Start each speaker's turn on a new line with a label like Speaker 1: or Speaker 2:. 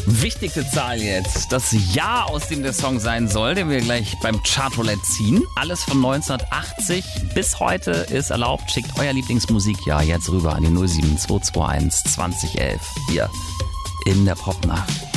Speaker 1: Wichtigste Zahl jetzt. Das Jahr, aus dem der Song sein soll, den wir gleich beim Chartroulette ziehen. Alles von 1980 bis heute ist erlaubt. Schickt euer Lieblingsmusikjahr jetzt rüber an die 07221 2011. Hier in der Popnacht.